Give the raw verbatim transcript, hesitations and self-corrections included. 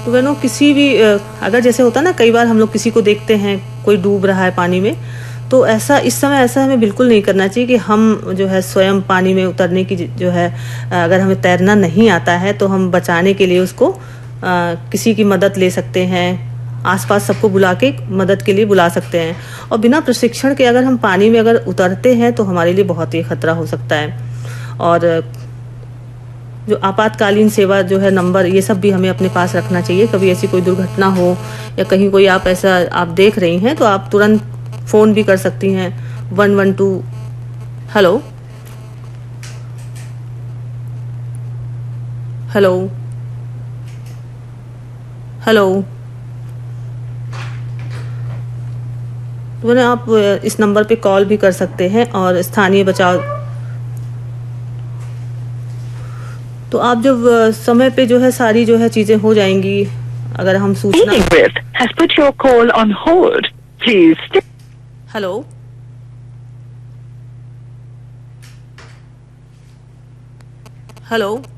तो बहनों किसी भी अगर जैसे होता ना, कई बार हम लोग किसी को देखते हैं कोई डूब रहा है पानी में, तो ऐसा इस समय ऐसा हमें बिल्कुल नहीं करना चाहिए कि हम जो है स्वयं पानी में उतरने की जो है, अगर हमें तैरना नहीं आता है तो हम बचाने के लिए उसको आ, किसी की मदद ले सकते हैं, आसपास सबको बुला के मदद के लिए बुला सकते हैं। और बिना प्रशिक्षण के अगर हम पानी में अगर उतरते हैं तो हमारे लिए बहुत ही खतरा हो सकता है। और जो आपातकालीन सेवा जो है नंबर, ये सब भी हमें अपने पास रखना चाहिए। कभी ऐसी कोई दुर्घटना हो या कहीं कोई आप ऐसा आप देख रही हैं तो आप तुरंत फ़ोन भी कर सकती हैं one one two. Hello hello hello तो आप इस नंबर पे कॉल भी कर सकते हैं और स्थानीय बचाव। तो आप जब समय पे जो है सारी जो है चीजें हो जाएंगी, अगर हम सूचना। has put your call on hold. Please. Hello hello